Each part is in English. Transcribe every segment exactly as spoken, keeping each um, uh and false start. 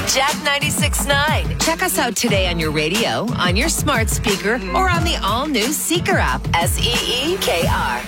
Jack ninety-six point nine. Check us out today on your radio, on your smart speaker, or on the all-new Seeker app. S E E K R.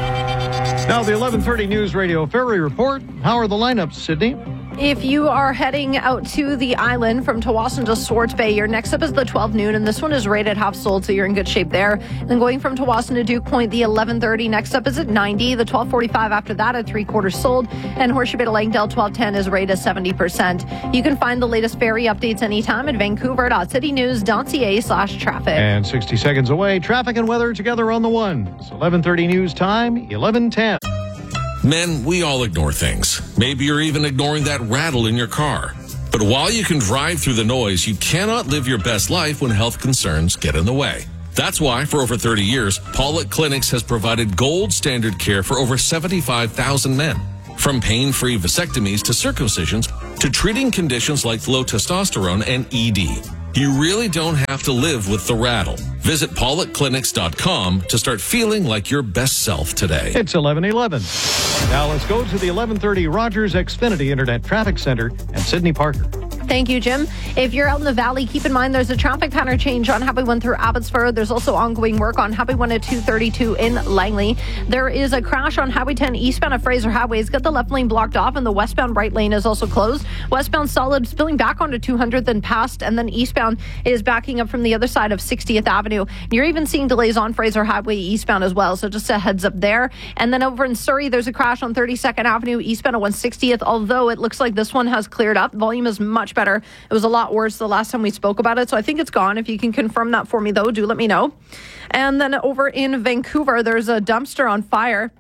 Now the eleven thirty News Radio Ferry Report. How are the lineups, Sydney? If you are heading out to the island from Tawasin to Swartz Bay, your next up is the twelve noon, and this one is rated half sold, so you're in good shape there. And then going from Tawasin to Duke Point, the eleven thirty next up is at ninety. The twelve forty-five after that at three quarters sold. And Horseshoe Bay to Langdale, twelve ten is rated seventy percent. You can find the latest ferry updates anytime at vancouver.citynews.ca slash traffic. And sixty seconds away, traffic and weather together on the one. It's eleven thirty news time, eleven ten. Men, we all ignore things. Maybe you're even ignoring that rattle in your car. But while you can drive through the noise, you cannot live your best life when health concerns get in the way. That's why, for over thirty years, Pollock Clinics has provided gold standard care for over seventy-five thousand men. From pain-free vasectomies to circumcisions to treating conditions like low testosterone and E D. You really don't have to live with the rattle. Visit pollock clinics dot com to start feeling like your best self today. It's eleven eleven. Now let's go to the eleven thirty Rogers Xfinity Internet Traffic Center and Sydney Parker. Thank you, Jim. If you're out in the valley, keep in mind there's a traffic pattern change on Highway one through Abbotsford. There's also ongoing work on Highway one at two thirty-two in Langley. There is a crash on Highway ten eastbound at Fraser Highway. It's got the left lane blocked off, and the westbound right lane is also closed. Westbound solid spilling back onto two hundredth and past, and then eastbound is backing up from the other side of sixtieth Avenue. You're even seeing delays on Fraser Highway eastbound as well, so just a heads up there. And then over in Surrey, there's a crash on thirty-second Avenue eastbound at one sixtieth, although it looks like this one has cleared up. Volume is much better. It was a lot worse the last time we spoke about it, so I think it's gone. If you can confirm that for me, though, do let me know. And then over in Vancouver, there's a dumpster on fire.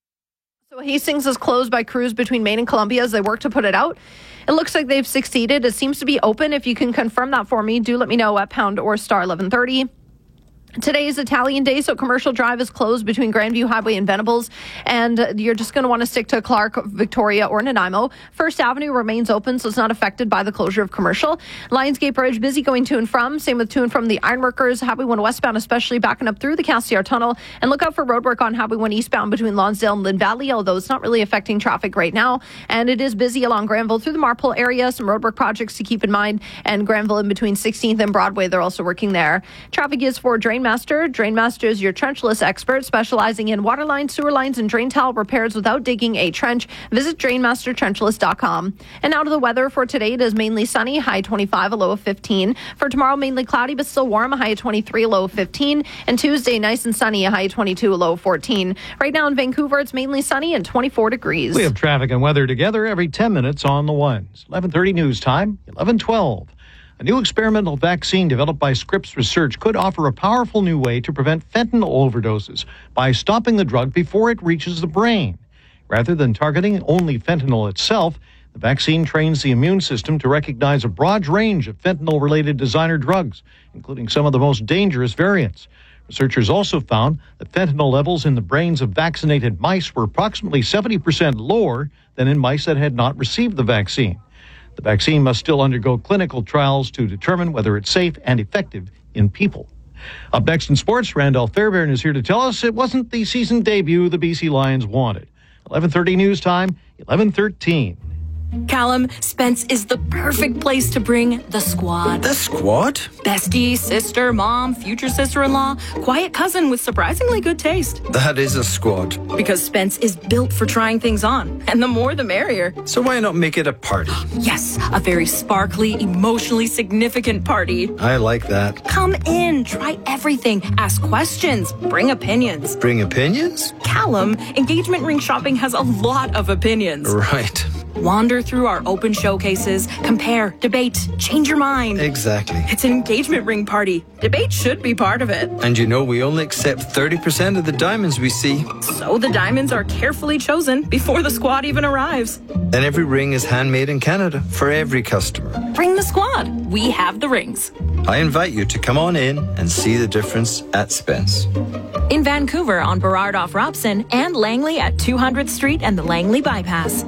So Hastings is closed by crews between Maine and Columbia as they work to put it out. It looks like they've succeeded. It seems to be open. If you can confirm that for me, do let me know at pound or star eleven thirty. Today is Italian Day, so Commercial Drive is closed between Grandview Highway and Venables, and you're just going to want to stick to Clark, Victoria, or Nanaimo. First Avenue remains open, so it's not affected by the closure of Commercial. Lionsgate Bridge busy going to and from. Same with to and from the Ironworkers. Highway one westbound, especially backing up through the Cassiar Tunnel. And look out for roadwork on Highway one eastbound between Lonsdale and Lynn Valley, although it's not really affecting traffic right now. And it is busy along Granville through the Marpole area. Some roadwork projects to keep in mind. And Granville in between sixteenth and Broadway, they're also working there. Traffic is for Drainmaster. Drainmaster is your trenchless expert, specializing in water lines, sewer lines, and drain tile repairs without digging a trench. Visit drainmaster trenchless dot com. And now to the weather for today. It is mainly sunny, high twenty-five, a low of fifteen. For tomorrow, mainly cloudy, but still warm, a high of twenty-three, a low of fifteen. And Tuesday, nice and sunny, a high of twenty-two, a low of fourteen. Right now in Vancouver, it's mainly sunny and twenty-four degrees. We have traffic and weather together every ten minutes on the ones. eleven thirty news time, eleven twelve. A new experimental vaccine developed by Scripps Research could offer a powerful new way to prevent fentanyl overdoses by stopping the drug before it reaches the brain. Rather than targeting only fentanyl itself, the vaccine trains the immune system to recognize a broad range of fentanyl-related designer drugs, including some of the most dangerous variants. Researchers also found that fentanyl levels in the brains of vaccinated mice were approximately seventy percent lower than in mice that had not received the vaccine. The vaccine must still undergo clinical trials to determine whether it's safe and effective in people. Up next in sports, Randolph Fairbairn is here to tell us it wasn't the season debut the B C Lions wanted. eleven thirty news time, eleven thirteen. Callum, Spence is the perfect place to bring the squad. The squad? Bestie, sister, mom, future sister-in-law, quiet cousin with surprisingly good taste. That is a squad. Because Spence is built for trying things on, and the more the merrier. So why not make it a party? Yes, a very sparkly, emotionally significant party. I like that. Come in, try everything, ask questions, bring opinions. Bring opinions? Callum, engagement ring shopping has a lot of opinions. Right. Wander through our open showcases, compare, debate, change your mind. Exactly. It's an engagement ring party. Debate should be part of it. And you know we only accept thirty percent of the diamonds we see. So the diamonds are carefully chosen before the squad even arrives. And every ring is handmade in Canada for every customer. Bring the squad. We have the rings. I invite you to come on in and see the difference at Spence. In Vancouver on Burrard off Robson and Langley at two hundredth Street and the Langley Bypass.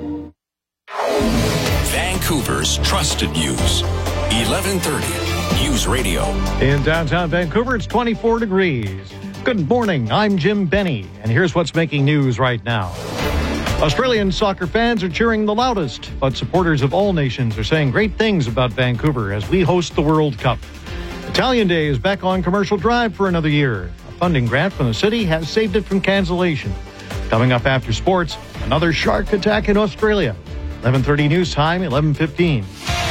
Vancouver's trusted news. eleven thirty News Radio. In downtown Vancouver, it's twenty-four degrees. Good morning, I'm Jim Benny, and here's what's making news right now. Australian soccer fans are cheering the loudest, but supporters of all nations are saying great things about Vancouver as we host the World Cup. Italian Day is back on Commercial Drive for another year. A funding grant from the city has saved it from cancellation. Coming up after sports, another shark attack in Australia. eleven thirty news time, eleven fifteen.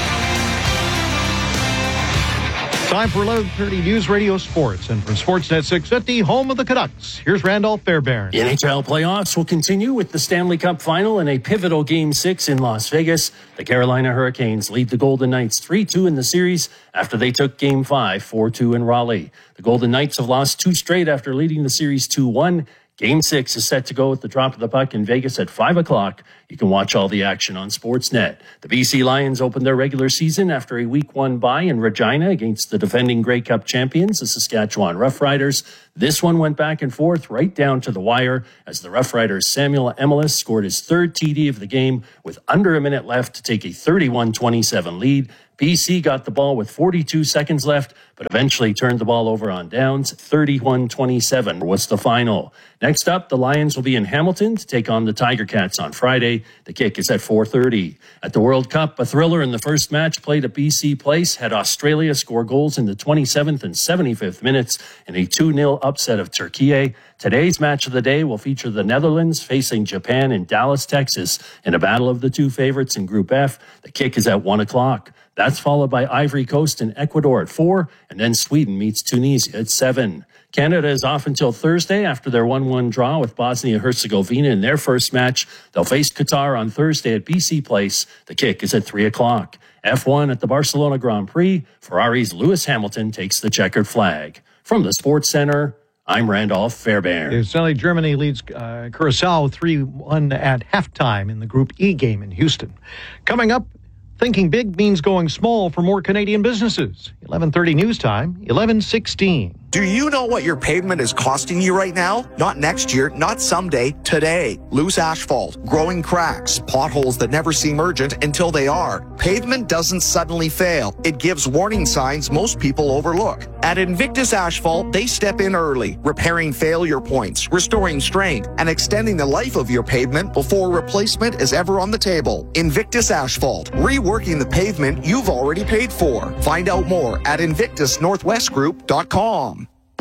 Time for eleven thirty News Radio Sports. And from Sportsnet six fifty, home of the Canucks, here's Randolph Fairbairn. N H L playoffs will continue with the Stanley Cup final in a pivotal Game six in Las Vegas. The Carolina Hurricanes lead the Golden Knights three two in the series after they took Game five four two in Raleigh. The Golden Knights have lost two straight after leading the series two one. Game six is set to go at the drop of the puck in Vegas at five o'clock. You can watch all the action on Sportsnet. The B C Lions opened their regular season after a week one bye in Regina against the defending Grey Cup champions, the Saskatchewan Roughriders. This one went back and forth right down to the wire as the Roughriders' Samuel Emelis scored his third T D of the game with under a minute left to take a thirty-one twenty-seven lead. B C got the ball with forty-two seconds left, but eventually turned the ball over on downs. thirty-one twenty-seven was the final. Next up, the Lions will be in Hamilton to take on the Tiger Cats on Friday. The kick is at four thirty. At the World Cup, a thriller in the first match played at B C Place had Australia score goals in the twenty-seventh and seventy-fifth minutes in a two nil upset of Turkey. Today's match of the day will feature the Netherlands facing Japan in Dallas, Texas, in a battle of the two favorites in Group F. The kick is at one o'clock. That's followed by Ivory Coast and Ecuador at four, and then Sweden meets Tunisia at seven. Canada is off until Thursday after their one one draw with Bosnia-Herzegovina in their first match. They'll face Qatar on Thursday at B C Place. The kick is at three o'clock. F one at the Barcelona Grand Prix. Ferrari's Lewis Hamilton takes the checkered flag. From the Sports Center, I'm Randolph Fairbairn. Italy, Germany leads uh, Curacao three one at halftime in the Group E game in Houston. Coming up, thinking big means going small for more Canadian businesses. eleven thirty news time, eleven sixteen. Do you know what your pavement is costing you right now? Not next year, not someday, today. Loose asphalt, growing cracks, potholes that never seem urgent until they are. Pavement doesn't suddenly fail. It gives warning signs most people overlook. At Invictus Asphalt, they step in early, repairing failure points, restoring strength, and extending the life of your pavement before replacement is ever on the table. Invictus Asphalt, reworking the pavement you've already paid for. Find out more at invictus northwest group dot com.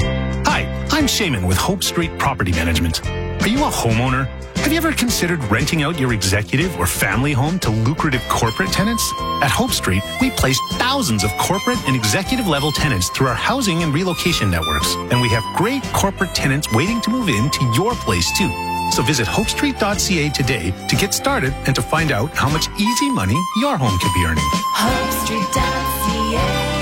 Hi, I'm Shaman with Hope Street Property Management. Are you a homeowner? Have you ever considered renting out your executive or family home to lucrative corporate tenants? At Hope Street, we place thousands of corporate and executive level tenants through our housing and relocation networks. And we have great corporate tenants waiting to move into your place too. So visit hope street dot c a today to get started and to find out how much easy money your home could be earning. hope street dot c a.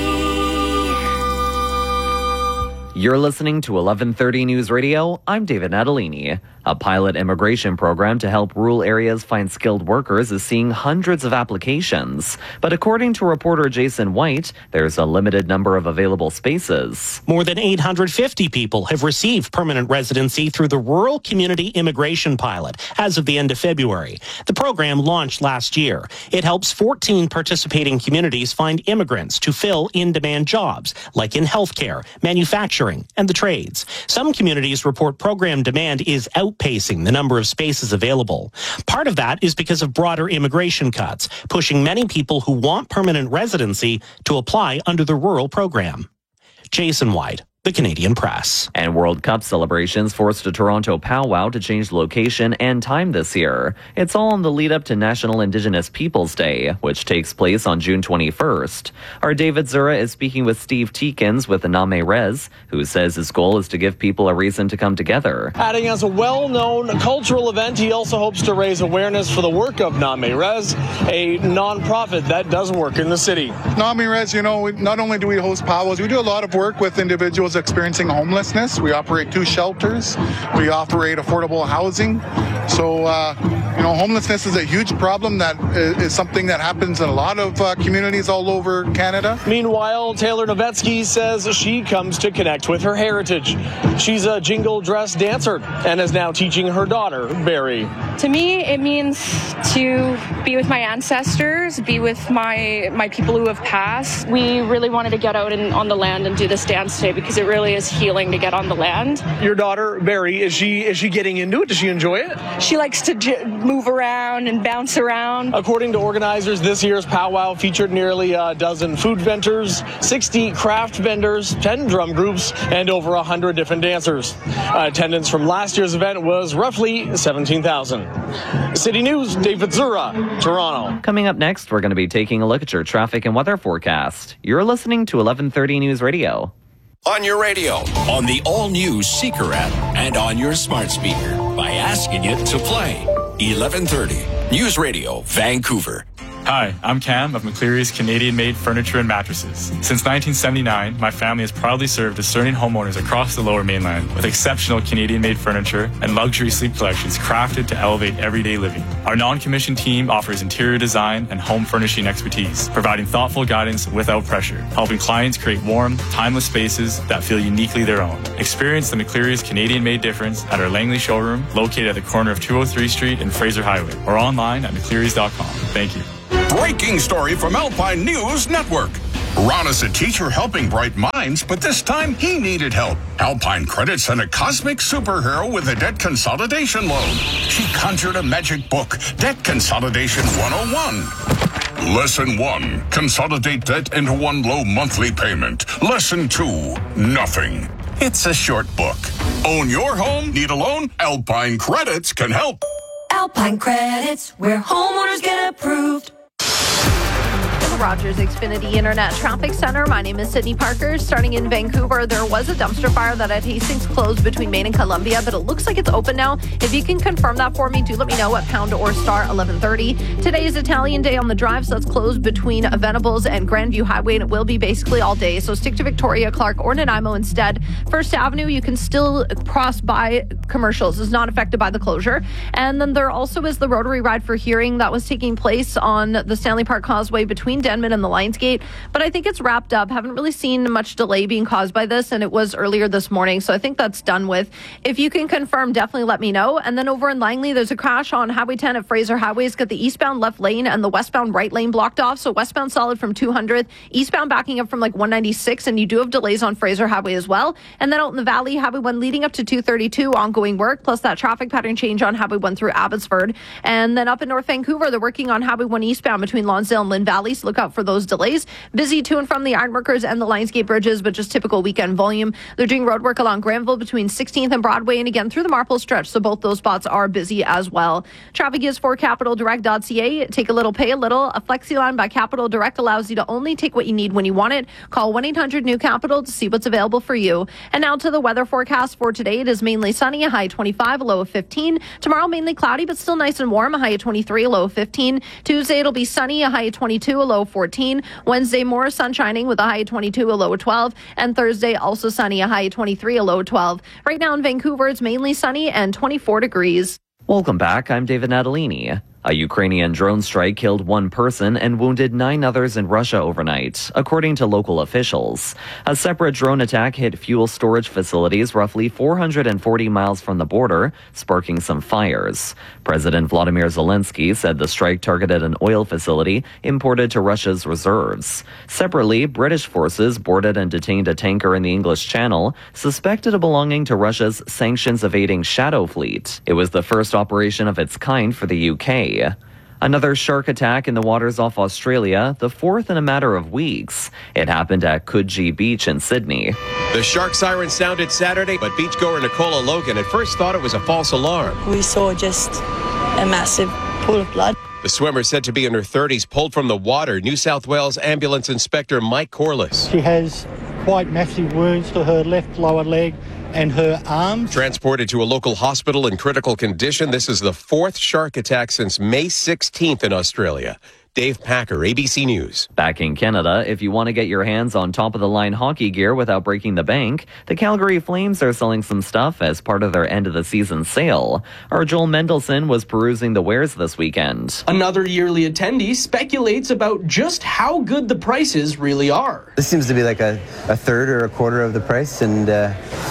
You're listening to eleven thirty News Radio. I'm David Natalini. A pilot immigration program to help rural areas find skilled workers is seeing hundreds of applications. But according to reporter Jason White, there's a limited number of available spaces. More than eight hundred fifty people have received permanent residency through the Rural Community Immigration Pilot as of the end of February. The program launched last year. It helps fourteen participating communities find immigrants to fill in-demand jobs, like in healthcare, manufacturing, and the trades. Some communities report program demand is outpacing the number of spaces available. Part of that is because of broader immigration cuts, pushing many people who want permanent residency to apply under the rural program. Jason White, The Canadian Press. And World Cup celebrations forced a Toronto powwow to change location and time this year. It's all in the lead up to National Indigenous Peoples Day, which takes place on June twenty-first. Our David Zura is speaking with Steve Teekins with Name Res, who says his goal is to give people a reason to come together. Adding as a well-known cultural event, he also hopes to raise awareness for the work of Name Res, a non-profit that does work in the city. Name Res, you know, not only do we host powwows, we do a lot of work with individuals experiencing homelessness. We operate two shelters. We operate affordable housing. So, uh, you know, homelessness is a huge problem that is something that happens in a lot of uh, communities all over Canada. Meanwhile, Taylor Novetsky says she comes to connect with her heritage. She's a jingle dress dancer and is now teaching her daughter, Barry. To me, it means to be with my ancestors, be with my my people who have passed. We really wanted to get out and on the land and do this dance today because it it really is healing to get on the land. Your daughter, Barry, is she is she getting into it? Does she enjoy it? She likes to j- move around and bounce around. According to organizers, this year's powwow featured nearly a dozen food vendors, sixty craft vendors, ten drum groups, and over one hundred different dancers. Uh, attendance from last year's event was roughly seventeen thousand. City News, David Zura, Toronto. Coming up next, we're going to be taking a look at your traffic and weather forecast. You're listening to eleven thirty News Radio. On your radio, on the all-new Seeker app, and on your smart speaker by asking it to play. eleven thirty News Radio, Vancouver. Hi, I'm Cam of McCleary's Canadian-made furniture and mattresses. Since nineteen seventy-nine, my family has proudly served discerning homeowners across the Lower Mainland with exceptional Canadian-made furniture and luxury sleep collections crafted to elevate everyday living. Our non-commissioned team offers interior design and home furnishing expertise, providing thoughtful guidance without pressure, helping clients create warm, timeless spaces that feel uniquely their own. Experience the McCleary's Canadian-made difference at our Langley showroom, located at the corner of two oh three Street and Fraser Highway, or online at mcclearys dot com. Thank you. Breaking story from Alpine News Network. Ron is a teacher helping bright minds, but this time he needed help. Alpine Credit sent a cosmic superhero with a debt consolidation loan. She conjured a magic book, Debt Consolidation one oh one. Lesson one, consolidate debt into one low monthly payment. Lesson two, nothing. It's a short book. Own your home? Need a loan? Alpine Credits can help. Alpine Credits, where homeowners get approved. Rogers Xfinity Internet Traffic Center. My name is Sydney Parker. Starting in Vancouver, there was a dumpster fire that at Hastings closed between Main and Columbia, but it looks like it's open now. If you can confirm that for me, do let me know at pound or star eleven thirty. Today is Italian Day on the Drive, so it's closed between Venables and Grandview Highway, and it will be basically all day. So stick to Victoria, Clark, or Nanaimo instead. First Avenue, you can still cross by commercials. It's not affected by the closure. And then there also is the Rotary Ride for Hearing that was taking place on the Stanley Park Causeway between Denman and the Lionsgate, but I think it's wrapped up. Haven't really seen much delay being caused by this, and it was earlier this morning, so I think that's done with. If you can confirm, definitely let me know. And then over in Langley, there's a crash on Highway ten at Fraser Highway. It's got the eastbound left lane and the westbound right lane blocked off, so westbound solid from two hundredth, eastbound backing up from like one ninety-six, and you do have delays on Fraser Highway as well. And then out in the valley, Highway one leading up to two thirty-two, ongoing work, plus that traffic pattern change on Highway one through Abbotsford. And then up in North Vancouver, they're working on Highway one eastbound between Lonsdale and Lynn Valley, so look out for those delays. Busy to and from the Ironworkers and the Lionsgate bridges, but just typical weekend volume. They're doing road work along Granville between sixteenth and Broadway, and again through the Marple stretch, so both those spots are busy as well. Traffic is for capital direct dot c a. Take a little, pay a little. A FlexiLine by Capital Direct allows you to only take what you need when you want it. Call one eight hundred new capital to see what's available for you. And now to the weather forecast for today. It is mainly sunny, a high of twenty-five, a low of fifteen. Tomorrow mainly cloudy, but still nice and warm, a high of twenty-three, a low of fifteen. Tuesday it'll be sunny, a high of twenty-two, a low of fourteen. Wednesday more sun shining with a high of twenty-two, a low of twelve. And Thursday also sunny, a high of twenty-three, a low of twelve. Right now in Vancouver, it's mainly sunny and twenty-four degrees. Welcome back. I'm David Natalini. A Ukrainian drone strike killed one person and wounded nine others in Russia overnight, according to local officials. A separate drone attack hit fuel storage facilities roughly four hundred forty miles from the border, sparking some fires. President Vladimir Zelensky said the strike targeted an oil facility imported to Russia's reserves. Separately, British forces boarded and detained a tanker in the English Channel, suspected of belonging to Russia's sanctions-evading Shadow Fleet. It was the first operation of its kind for the U K. Another shark attack in the waters off Australia, the fourth in a matter of weeks. It happened at Coogee Beach in Sydney. The shark siren sounded Saturday, but beachgoer Nicola Logan at first thought it was a false alarm. We saw just a massive pool of blood. The swimmer, said to be in her thirties, pulled from the water. New South Wales Ambulance Inspector Mike Corliss. She has quite massive wounds to her left lower leg and her arms. Transported to a local hospital in critical condition. This is the fourth shark attack since May sixteenth in Australia. Dave Packer, A B C News. Back in Canada, if you want to get your hands on top-of-the-line hockey gear without breaking the bank, the Calgary Flames are selling some stuff as part of their end-of-the-season sale. Our Joel Mendelson was perusing the wares this weekend. Another yearly attendee speculates about just how good the prices really are. This seems to be like a, a third or a quarter of the price, and uh,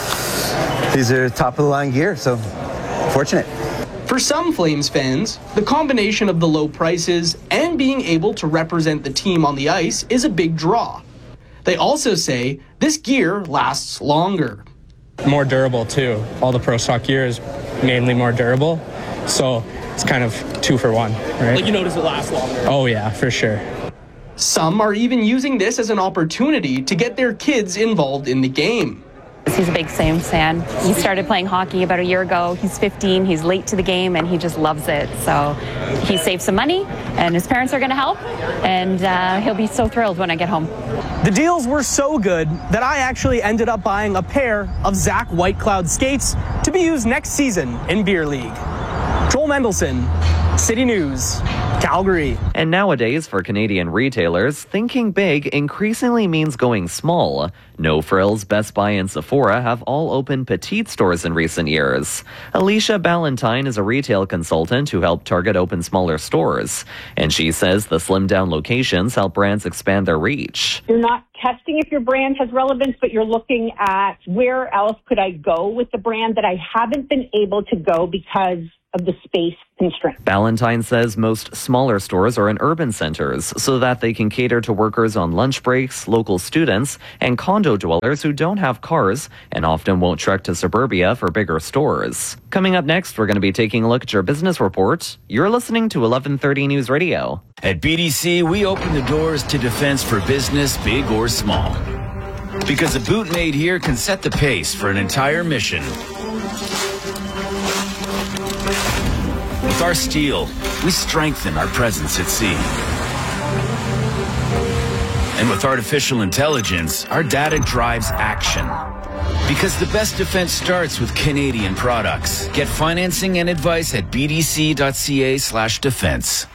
these are top-of-the-line gear, so fortunate. For some Flames fans, the combination of the low prices and being able to represent the team on the ice is a big draw. They also say this gear lasts longer. More durable too. All the Pro Stock gear is mainly more durable, so it's kind of two for one, right? Like you notice it lasts longer. Oh yeah, for sure. Some are even using this as an opportunity to get their kids involved in the game. He's a big Sims fan. He started playing hockey about a year ago. He's fifteen. He's late to the game, and he just loves it. So he saved some money, and his parents are going to help, and uh, he'll be so thrilled when I get home. The deals were so good that I actually ended up buying a pair of Zach Whitecloud skates to be used next season in Beer League. Joel Mendelson, City News, Calgary. And nowadays, for Canadian retailers, thinking big increasingly means going small. No Frills, Best Buy, and Sephora have all opened petite stores in recent years. Alicia Ballantyne is a retail consultant who helped Target open smaller stores. And she says the slimmed-down locations help brands expand their reach. You're not testing if your brand has relevance, but you're looking at where else could I go with the brand that I haven't been able to go because of the space constraint. Ballantyne says most smaller stores are in urban centers so that they can cater to workers on lunch breaks, local students, and condo dwellers who don't have cars and often won't trek to suburbia for bigger stores. Coming up next, we're going to be taking a look at your business report. You're listening to eleven thirty News Radio. At B D C, we open the doors to defense for business, big or small. Because a boot made here can set the pace for an entire mission. With our steel, we strengthen our presence at sea. And with artificial intelligence, our data drives action. Because the best defense starts with Canadian products. Get financing and advice at bdc.ca slash defense.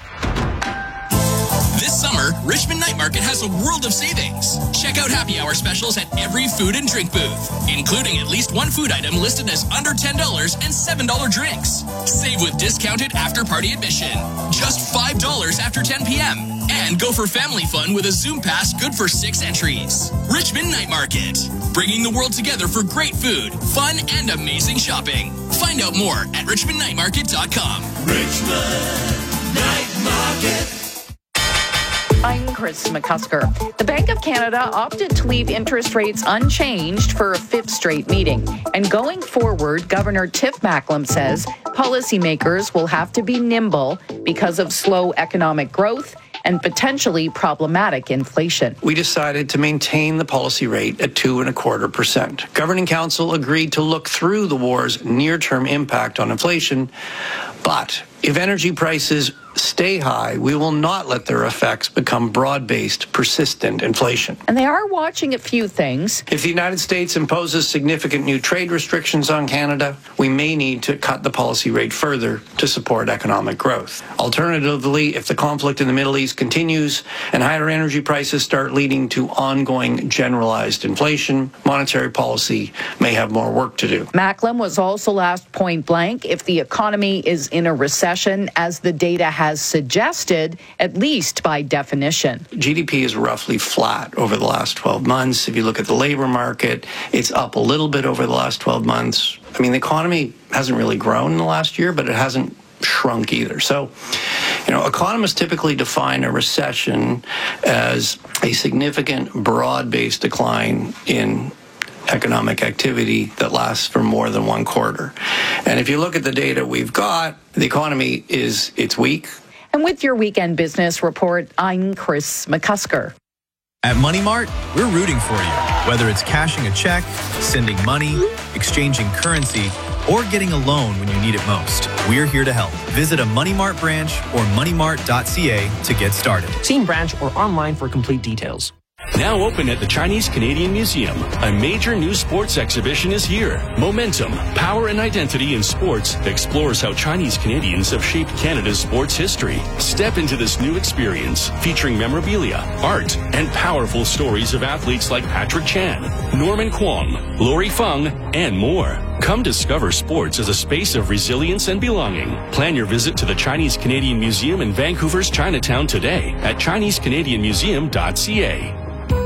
This summer, Richmond Night Market has a world of savings. Check out happy hour specials at every food and drink booth, including at least one food item listed as under ten dollars and seven dollars drinks. Save with discounted after-party admission, just five dollars after ten p.m. And go for family fun with a Zoom Pass good for six entries. Richmond Night Market, bringing the world together for great food, fun, and amazing shopping. Find out more at richmond night market dot com. Richmond Night Market. I'm Chris McCusker. The Bank of Canada opted to leave interest rates unchanged for a fifth straight meeting. And going forward, Governor Tiff Macklem says policymakers will have to be nimble because of slow economic growth and potentially problematic inflation. We decided to maintain the policy rate at two and a quarter percent. Governing Council agreed to look through the war's near-term impact on inflation, but if energy prices stay high, we will not let their effects become broad-based, persistent inflation. And they are watching a few things. If the United States imposes significant new trade restrictions on Canada, we may need to cut the policy rate further to support economic growth. Alternatively, if the conflict in the Middle East continues and higher energy prices start leading to ongoing generalized inflation, monetary policy may have more work to do. Macklem was also asked point blank if the economy is in a recession, as the data has suggested, at least by definition. G D P is roughly flat over the last twelve months. If you look at the labor market, it's up a little bit over the last twelve months. I mean, the economy hasn't really grown in the last year, but it hasn't shrunk either. So, you know, economists typically define a recession as a significant broad-based decline in economic activity that lasts for more than one quarter. And if you look at the data we've got, the economy is, it's weak. And with your weekend business report, I'm Chris McCusker. At Money Mart, we're rooting for you. Whether it's cashing a check, sending money, exchanging currency, or getting a loan when you need it most, we're here to help. Visit a Money Mart branch or money mart dot c a to get started. See in branch or online for complete details. Now open at the Chinese Canadian Museum, a major new sports exhibition is here. Momentum, Power and Identity in Sports explores how Chinese Canadians have shaped Canada's sports history. Step into this new experience featuring memorabilia, art, and powerful stories of athletes like Patrick Chan, Norman Kwong, Lori Fung, and more. Come discover sports as a space of resilience and belonging. Plan your visit to the Chinese Canadian Museum in Vancouver's Chinatown today at chinese canadian museum dot c a. How can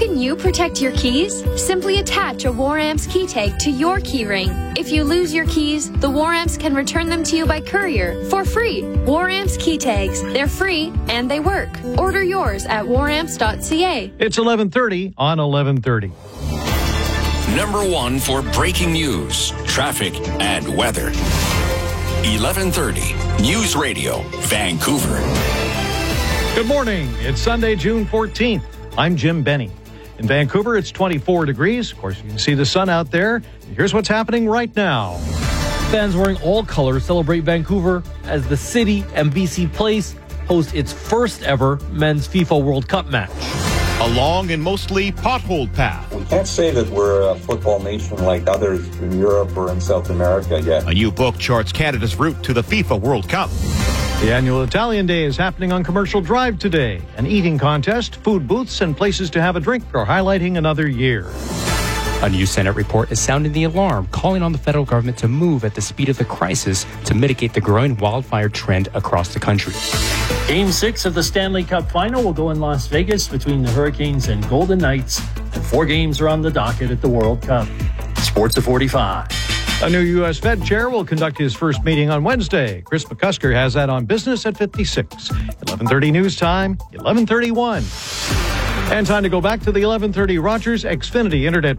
can you protect your keys? Simply attach a Waramps key tag to your key ring. If you lose your keys, the Waramps can return them to you by courier for free. Waramps key tags. They're free and they work. Order yours at waramps dot c a. It's eleven thirty on eleven thirty. Number one for breaking news, traffic, and weather. eleven thirty News Radio, Vancouver. Good morning. It's Sunday, June fourteenth. I'm Jim Benny. In Vancouver, it's twenty-four degrees. Of course, you can see the sun out there. Here's what's happening right now. Fans wearing all colors celebrate Vancouver as the city and B C Place host its first ever men's FIFA World Cup match. A long and mostly potholed path. We can't say that we're a football nation like others in Europe or in South America yet. A new book charts Canada's route to the FIFA World Cup. The annual Italian Day is happening on Commercial Drive today. An eating contest, food booths, and places to have a drink are highlighting another year. A new Senate report is sounding the alarm, calling on the federal government to move at the speed of the crisis to mitigate the growing wildfire trend across the country. Game six of the Stanley Cup Final will go in Las Vegas between the Hurricanes and Golden Knights, and four games are on the docket at the World Cup. Sports at forty-five. A new U S Fed chair will conduct his first meeting on Wednesday. Chris McCusker has that on Business at fifty-six. eleven thirty news time, eleven thirty-one. And time to go back to the eleven thirty Rogers Xfinity Internet